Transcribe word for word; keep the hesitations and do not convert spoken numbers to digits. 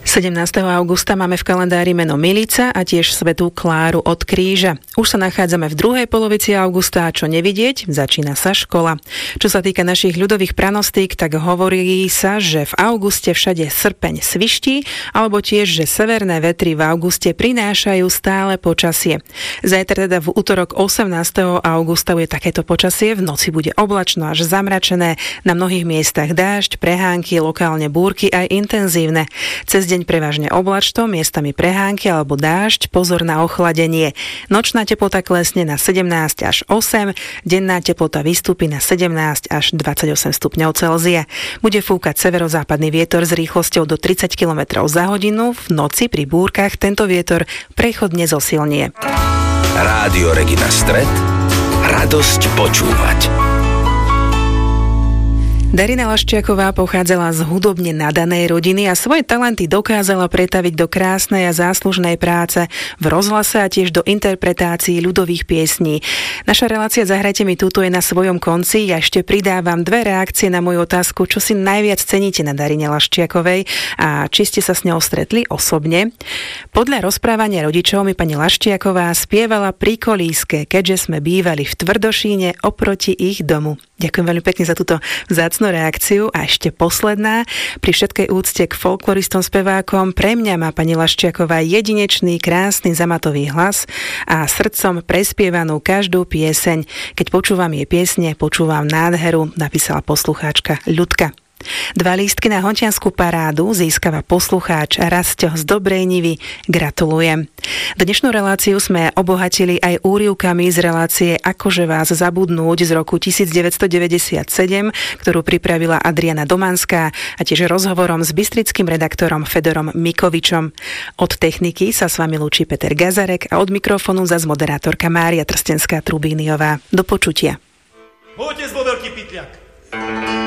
sedemnásteho augusta máme v kalendári meno Milica a tiež svätú Kláru od Kríža. Už sa nachádzame v druhej polovici augusta a čo nevidieť, začína sa škola. Čo sa týka našich ľudových pranostík, tak hovorí sa, že v auguste všade srpeň sviští, alebo tiež, že severné vetry v auguste prinášajú stále počasie. Zajtra teda v útorok osemnásteho augusta bude takéto počasie, v noci bude oblačno až zamračené, na mnohých miestach dážď, prehánky, lokálne búrky aj intenzívne. Cez deň prevažne oblačno, miestami prehánky alebo dážď, pozor na ochladenie. Nočná teplota klesne na sedemnásť až osem, denná teplota vystúpi na sedemnásť až dvadsaťosem stupňov Celzia. Bude fúkať severozápadný vietor s rýchlosťou do tridsať kilometrov za hodinu, v noci pri búrkach tento vietor prechodne zosilnie. Rádio Regina Stret, radosť počúvať. Darina Laščiaková pochádzala z hudobne nadanej rodiny a svoje talenty dokázala pretaviť do krásnej a záslužnej práce v rozhlase a tiež do interpretácií ľudových piesní. Naša relácia Zahrajte mi túto je na svojom konci. Ja ešte pridávam dve reakcie na moju otázku, čo si najviac ceníte na Darine Laščiakovej a či ste sa s ňou stretli osobne. Podľa rozprávania rodičov mi pani Laščiaková spievala pri kolíske, keďže sme bývali v Tvrdošíne oproti ich domu. Ďakujem veľmi pekne za túto vzácnu reakciu. A ešte posledná. Pri všetkej úcte k folkloristom, spevákom, pre mňa má pani Laščiaková jedinečný, krásny zamatový hlas a srdcom prespievanú každú pieseň. Keď počúvam jej piesne, počúvam nádheru, napísala poslucháčka Ľudka. Dva lístky na hontiansku parádu získava poslucháč Rasťo z Dobrej Nivy. Gratulujem. Dnešnú reláciu sme obohatili aj úryvkami z relácie Akože vás zabudnúť z roku devätnásťstodeväťdesiatsedem, ktorú pripravila Adriana Domanská, a tiež rozhovorom s bystrickým redaktorom Fedorom Mikovičom. Od techniky sa s vami lúči Peter Gazarek a od mikrofónu zas moderátorka Mária Trstenská-Trubíniová. Do počutia. Poďte zlo, veľký pytľak.